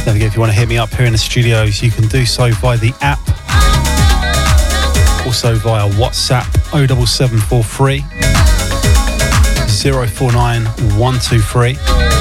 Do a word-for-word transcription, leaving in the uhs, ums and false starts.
Don't forget, if you want to hit me up here in the studios, you can do so via the app. Also via WhatsApp oh seven seven four three, oh four nine one two three.